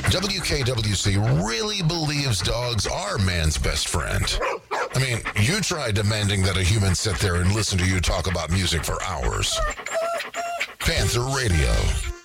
WKWC really believes dogs are man's best friend. I mean, you tried demanding that a human sit there and listen to you talk about music for hours. Panther Radio.